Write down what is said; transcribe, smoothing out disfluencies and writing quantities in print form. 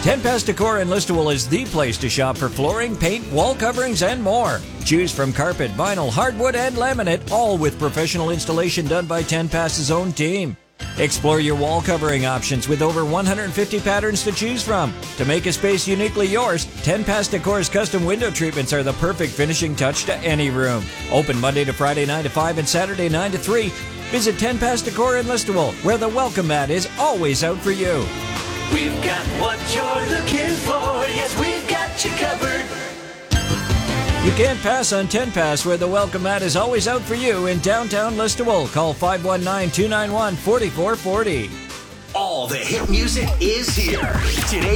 Ten Pass Decor in Listowel is the place to shop for flooring, paint, wall coverings, and more. Choose from carpet, vinyl, hardwood, and laminate, all with professional installation done by Ten Pass's own team. Explore your wall covering options with over 150 patterns to choose from. To make a space uniquely yours, Ten Pass Decor's custom window treatments are the perfect finishing touch to any room. Open Monday to Friday 9 to 5 and Saturday 9 to 3. Visit Ten Pass Decor in Listowel, where the welcome mat is always out for you. We've got what you're looking for. Yes, we've got you covered. You can't pass on Ten Pass, where the welcome mat is always out for you in downtown Listowel. Call 519-291-4440. All the hit music is here. Today